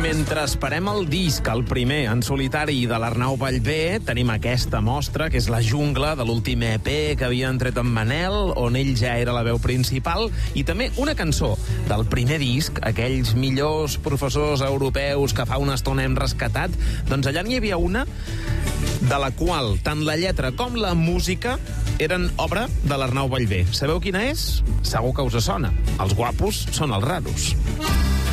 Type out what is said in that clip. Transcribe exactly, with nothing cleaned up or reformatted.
mentre esperem el disc, el primer, en solitari de l'Arnau Ballbé, tenim aquesta mostra, que és La jungla, de l'últim E P que havien tret amb Manel, on ell ja era la veu principal, i també una cançó del primer disc, aquells millors professors europeus que fa una estona hem rescatat, doncs allà n'hi havia una de la qual tant la lletra com la música eren obra de l'Arnau Ballbé. Sabeu quina és? Segur que us sona. Els guapos són els raros.